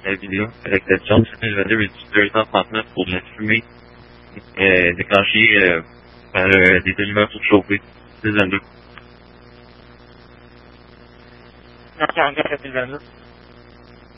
la vidéo avec cette chose. Je vais dire 239 pour de la fumée déclenchée par des allumeurs surchauffés. 622. 44 422.